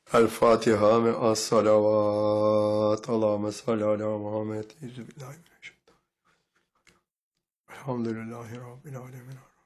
El Fatiha ve as salavat. Allahümme salli ala Muhammed. Elhamdülillahi Rabbil alemin.